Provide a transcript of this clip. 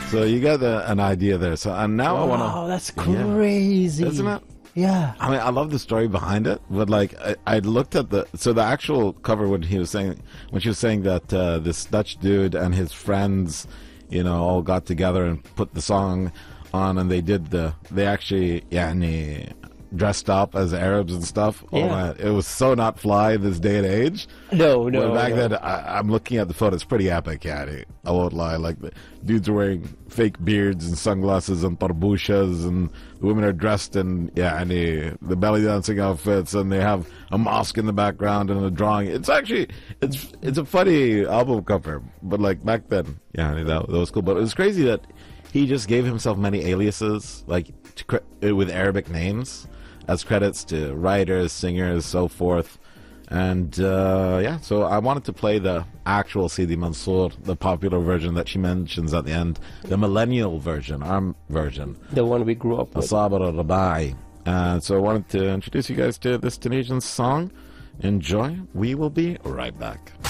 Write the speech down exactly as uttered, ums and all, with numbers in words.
So you got a, an idea there. So and now wow, I want to. Wow, that's crazy, yeah. Isn't it? Yeah. I mean, I love the story behind it, but like I, I looked at the so the actual cover when he was saying when she was saying that uh, this Dutch dude and his friends, you know, all got together and put the song on, and they did the they actually yeah. dressed up as Arabs and stuff. Yeah. Oh man, it was so not fly this day and age. No, no. But back no. then, I, I'm looking at the photo. It's pretty epic, yeah. I won't lie. Like the dudes are wearing fake beards and sunglasses and tarbushas, and the women are dressed in yeah, and the, the belly dancing outfits, and they have a mosque in the background and a drawing. It's actually it's it's a funny album cover. But like back then, yeah, that, that was cool. But it was crazy that he just gave himself many aliases, like to, with Arabic names, as credits to writers, singers, so forth. And uh, yeah, so I wanted to play the actual Sidi Mansour, the popular version that she mentions at the end, the millennial version, our version. The one we grew up with. Asabar al-Rabai. And so I wanted to introduce you guys to this Tunisian song. Enjoy. We will be right back.